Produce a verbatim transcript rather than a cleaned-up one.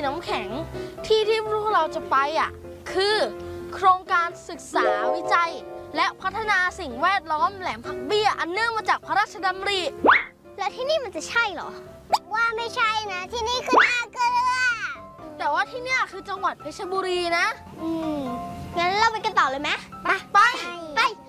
น้ำแข็งที่ที่พวกเราจะไปอ่ะคือโครงการศึกษาวิจัยและพัฒนาสิ่งแวดล้อมแหลมผักเบี้ยอันเนื่องมาจากพระราชดำริแล้วที่นี่มันจะใช่เหรอว่าไม่ใช่นะที่นี่คือนาเกลือแต่ว่าที่เนี่ยคือจังหวัดเพชรบุรีนะอืมงั้นเราไปกันต่อเลยไหมไปไปไป